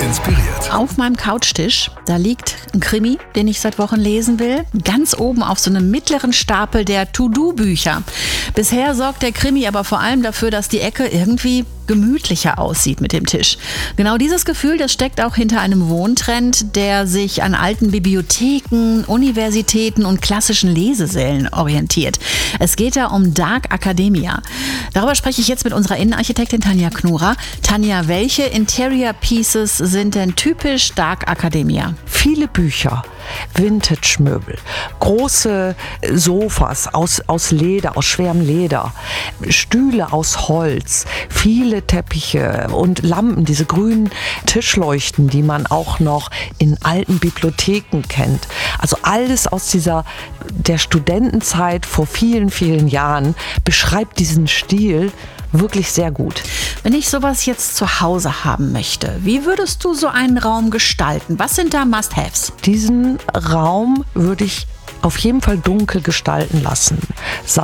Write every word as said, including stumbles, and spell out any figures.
inspiriert. Auf meinem Couchtisch, da liegt ein Krimi, den ich seit Wochen lesen will. Ganz oben auf so einem mittleren Stapel der To-Do-Bücher. Bisher sorgt der Krimi aber vor allem dafür, dass die Ecke irgendwie gemütlicher aussieht mit dem Tisch. Genau dieses Gefühl, das steckt auch hinter einem Wohntrend, der sich an alten Bibliotheken, Universitäten und klassischen Lesesälen orientiert. Es geht da um Dark Academia. Darüber spreche ich jetzt mit unserer Innenarchitektin Tanja Knurrer. Tanja, welche Interior Pieces sind denn typisch Dark Academia? Viele Bücher, Vintage-Möbel, große Sofas aus, aus Leder, aus schwerem Leder, Stühle aus Holz, viele Teppiche und Lampen, diese grünen Tischleuchten, die man auch noch in alten Bibliotheken kennt. Also alles aus dieser der Studentenzeit vor vielen, vielen Jahren beschreibt diesen Stil wirklich sehr gut. Wenn ich sowas jetzt zu Hause haben möchte, wie würdest du so einen Raum gestalten? Was sind da Must-Haves? Diesen Raum würde ich auf jeden Fall dunkel gestalten lassen. Sei